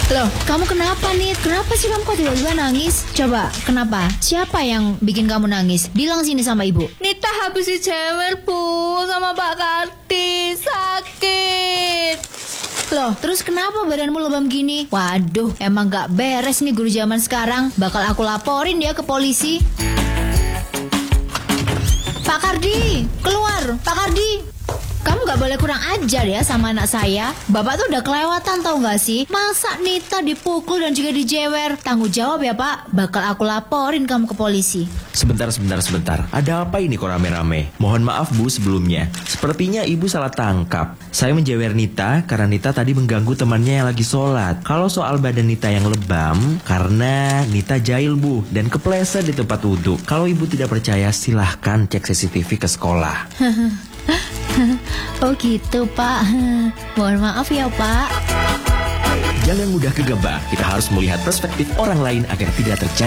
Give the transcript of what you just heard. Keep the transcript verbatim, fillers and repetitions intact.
Loh, kamu kenapa nih? Kenapa sih kamu kok tiba-tiba nangis? Coba, kenapa? Siapa yang bikin kamu nangis? Bilang sini sama ibu. Nita habis dijewer, Bu, sama Pak Kardi. Sakit. Loh, terus kenapa badanmu lebam gini? Waduh, emang gak beres nih guru zaman sekarang. Bakal aku laporin dia ke polisi. Pak Kardi, keluar. Pak Kardi, kamu gak boleh kurang ajar ya sama anak saya. Bapak tuh udah kelewatan tau gak sih? Masa Nita dipukul dan juga dijewer? Tanggung jawab ya Pak. Bakal aku laporin kamu ke polisi. Sebentar, sebentar, sebentar. Ada apa ini kok rame-rame? Mohon maaf Bu sebelumnya. Sepertinya Ibu salah tangkap. Saya menjewer Nita karena Nita tadi mengganggu temannya yang lagi sholat. Kalau soal badan Nita yang lebam, karena Nita jahil Bu dan kepleset di tempat wudhu. Kalau Ibu tidak percaya, silahkan cek C C T V ke sekolah. Oh gitu Pak. Mohon maaf ya Pak. Jangan mudah gegabah. Kita harus melihat perspektif orang lain agar tidak terjadi